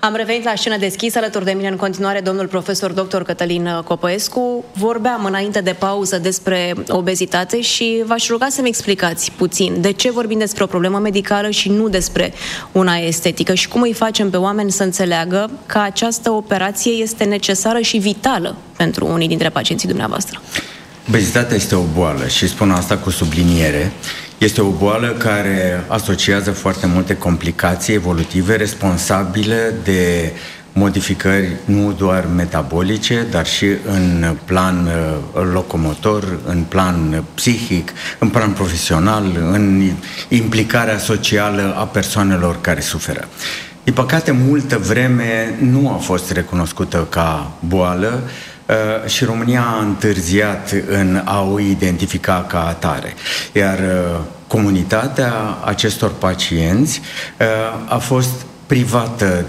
Am revenit la scenă deschisă, alături de mine în continuare domnul profesor dr. Cătălin Copăescu. Vorbeam înainte de pauză despre obezitate și v-aș ruga să-mi explicați puțin de ce vorbim despre o problemă medicală și nu despre una estetică și cum îi facem pe oameni să înțeleagă că această operație este necesară și vitală pentru unii dintre pacienții dumneavoastră. Obezitatea este o boală și spun asta cu subliniere. Este o boală care asociază foarte multe complicații evolutive responsabile de modificări nu doar metabolice, dar și în plan locomotor, în plan psihic, în plan profesional, în implicarea socială a persoanelor care suferă. Din păcate, multă vreme nu a fost recunoscută ca boală și România a întârziat în a o identifica ca atare. Iar comunitatea acestor pacienți a fost privată